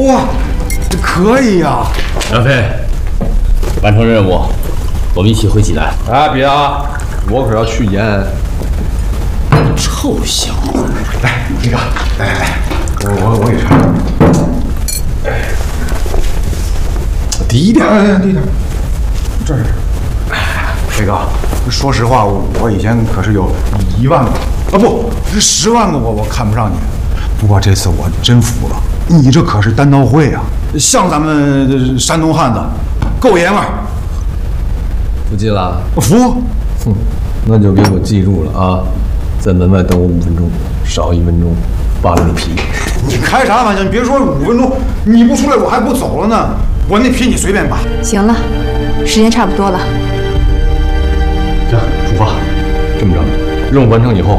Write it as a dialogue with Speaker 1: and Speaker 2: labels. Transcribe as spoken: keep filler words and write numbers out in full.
Speaker 1: 哇，这可以呀！
Speaker 2: 杨飞，完成任务，我们一起回济南。
Speaker 1: 哎，别啊，我可要去延安。
Speaker 2: 臭小子！
Speaker 1: 来，这个，来来来，我我我给穿。哎，低一点，哎，低一点。这儿。哎，飞哥，说实话，我我以前可是有一万个啊，不是十万个我我看不上你。不过这次我真服了，你这可是单刀会啊，像咱们山东汉子，够爷们儿。
Speaker 2: 不记了？
Speaker 1: 服。
Speaker 2: 哼，那就给我记住了啊！在门外等我五分钟，少一分钟，扒了你皮。
Speaker 1: 你开啥玩笑？你别说五分钟，你不出来我还不走了呢。我那皮你随便扒。
Speaker 3: 行了，时间差不多了。
Speaker 2: 行，出发。这么着，任务完成以后，